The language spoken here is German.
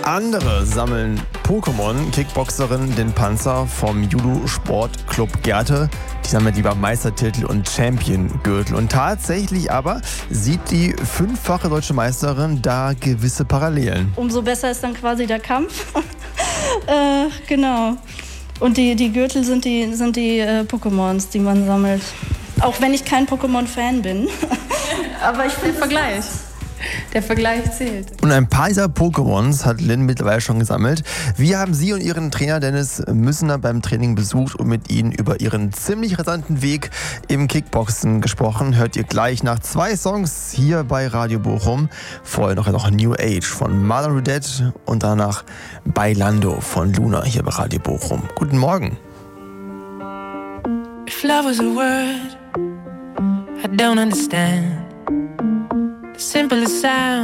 Andere sammeln Pokémon, Kickboxerin den Panzer vom Judo-Sportclub Gerte. Die sammelt lieber Meistertitel und Champion-Gürtel. Und tatsächlich aber sieht die 5-fache deutsche Meisterin da gewisse Parallelen. Umso besser ist dann quasi der Kampf. Genau. Und die Gürtel sind die Pokémons, die man sammelt. Auch wenn ich kein Pokémon-Fan bin. Aber ich finde Der Vergleich zählt. Und ein paar dieser Pokémons hat Lynn mittlerweile schon gesammelt. Wir haben sie und ihren Trainer Dennis Müssener beim Training besucht und mit ihnen über ihren ziemlich rasanten Weg im Kickboxen gesprochen. Hört ihr gleich nach 2 Songs hier bei Radio Bochum. Vorher noch New Age von Mother Dead und danach Bailando von Luna hier bei Radio Bochum. Guten Morgen. If love was a word I don't understand, the simplest sound